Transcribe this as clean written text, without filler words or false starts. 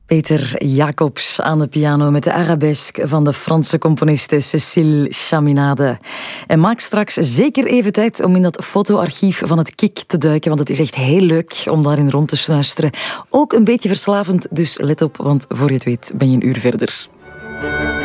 Peter Jacobs aan de piano met de arabesque van de Franse componiste Cécile Chaminade. En maak straks zeker even tijd om in dat fotoarchief van het KIK te duiken, want het is echt heel leuk om daarin rond te snuisteren. Ook een beetje verslavend, dus let op, want voor je het weet ben je een uur verder.